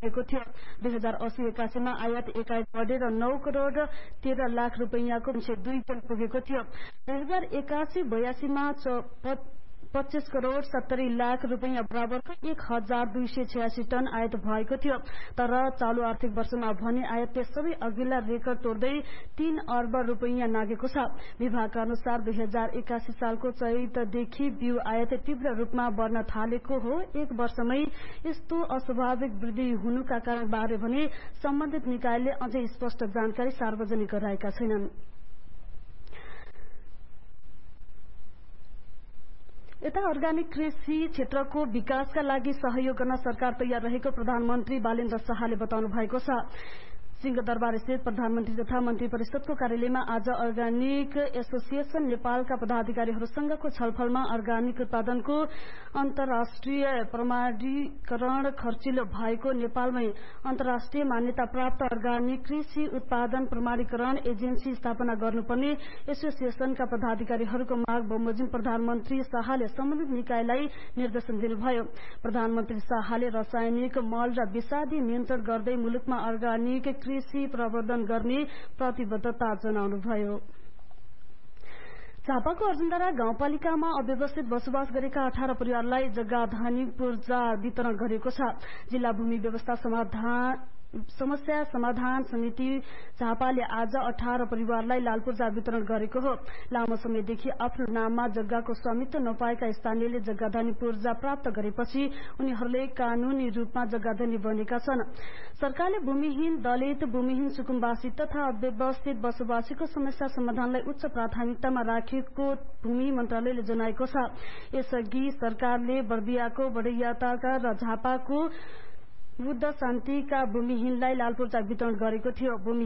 पुगेको थियो। 2080-81 मा आयात एकाइ बढेर 9 करोड 13 लाख रुपैयाँको 2 पुगेको थियो। 2081-82 मा 25 करोड 70 लाख रुपैयाँ बराबरको 1286 टन आयात भएको थियो। तर चालू आर्थिक वर्षमा भने आयात सबै अघिल्ला रेकर्ड तोड्दै 3 अर्ब रुपैयाँ नागेको छ। विभागका अनुसार 2081 सालको चैतदेखि बिउ आयात तीव्र रूपमा बढ्न थालेको हो। एक वर्षमै यस्तो अस्वाभाविक वृद्धि हुनुका कारण बारे भने सम्बन्धित निकायले अझै स्पष्ट जानकारी सार्वजनिक गराएका छैनन्। यता अर्गानिक कृषि क्षेत्रको विकासका लागि सहयोग गर्न सरकार तयार रहेको प्रधानमन्त्री बालेन्द्र शाहले बताउनु भएको छ। सिंहदरबार स्थित प्रधानमन्त्री तथा मन्त्री परिषदको कार्यालयमा आज अर्गानिक एसोसिएसन नेपालका पदाधिकारीहरूसँगको छलफलमा अर्गानिक उत्पादनको अन्तर्राष्ट्रिय प्रमाणीकरण खर्चिलो भएको नेपालमै अन्तर्राष्ट्रिय मान्यता प्राप्त अर्गानिक कृषि उत्पादन प्रमाणीकरण एजेन्सी स्थापना गर्नुपर्ने एसोसिएसनका पदाधिकारीहरूको माग बमोजिम प्रधानमन्त्री शाहले सम्बन्धित निकायलाई निर्देशन दिनुभयो। प्रधानमन्त्री शाहले रासायनिक मल र विषादी नियन्त्रण गर्दै मुलुकमा अर्गानिक कृषि प्रवर्धन गर्ने प्रतिबद्धता जनाउनुभयो। झापाको अर्जुनधारा गाउँपालिकामा अव्यवस्थित बसोबास गरेका 18 परिवारलाई जग्गाधनी पूर्जा वितरण गरिएको छ। जिल्ला भूमि व्यवस्था समस्या समाधान समिति झापाले आज 18 परिवारलाई लाल पूर्जा वितरण गरेको हो। लामो समयदेखि आफ्नो नाममा जग्गाको स्वामित्व नपाएका स्थानीयले जग्गाधनी पूर्जा प्राप्त गरेपछि उनीहरूले कानूनी रूपमा जग्गाधनी बनेका छन्। सरकारले भूमिहीन दलित भूमिहीन सुकुम्बासी तथा अव्यवस्थित बसोबासीको समस्या समाधानलाई उच्च प्राथमिकतामा राखेको भूमि मन्त्रालयले जनाएको छ। यसअघि सरकारले बर्दियाको बडैयाताका र झापाको बुद्ध शान्तिका भूमिहीनलाई लाल पूर्जा वितरण गरेको थियो।